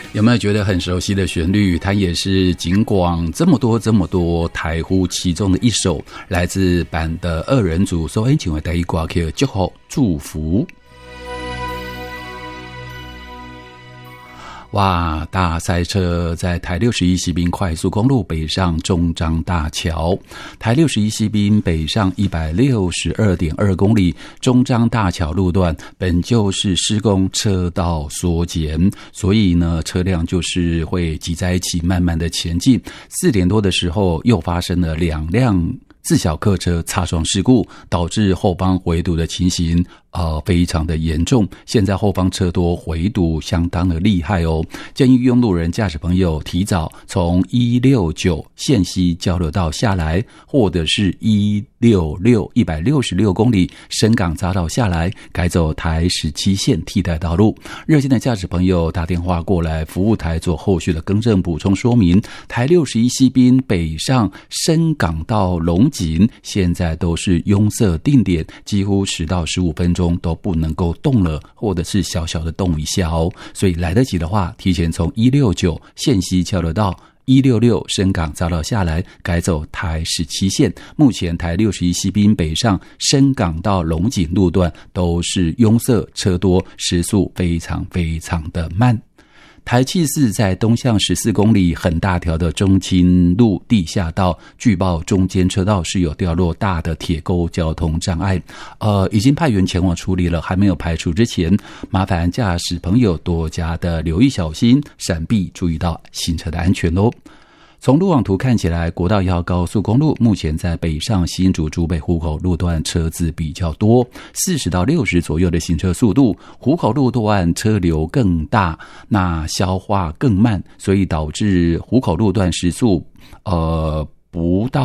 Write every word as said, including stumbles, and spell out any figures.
有没有觉得很熟悉的旋律？它也是尽广这么多这么多台呼其中的一首，来自版的二人组。所以请为大家挂起祝福祝福。哇！大塞车在台六十一西滨快速公路北上中彰大桥，台六十一西滨北上一百六十二点二公里，中彰大桥路段本就是施工车道缩减，所以呢车辆就是会挤在一起慢慢的前进。四点多的时候又发生了两辆自小客车擦撞事故，导致后方回堵的情形呃，非常的严重。现在后方车多回堵相当的厉害哦，建议用路人驾驶朋友提早从一六九线西交流道下来，或者是一六六一百六十六公里深港匝道下来，改走台十七线替代道路。热心的驾驶朋友打电话过来服务台做后续的更正补充说明。台六十一西滨北上深港到龙井现在都是拥塞定点，几乎十到十五分钟都不能够动了，或者是小小的动一下哦。所以来得及的话，提前从一六九线西交流道一六六深港匝道下来，改走台十七线。目前台六十一西滨北上深港到龙井路段都是拥塞车多，时速非常非常的慢。台七四在东向十四公里很大条的中清路地下道，据报中间车道是有掉落大的铁钩交通障碍，呃，已经派员前往处理了，还没有排除之前，麻烦驾驶朋友多加的留意小心，闪避，注意到行车的安全咯。从路网图看起来，国道一号高速公路目前在北上新竹竹北湖口路段车子比较多，四十到六十左右的行车速度，湖口路段车流更大，那消化更慢，所以导致湖口路段时速呃不到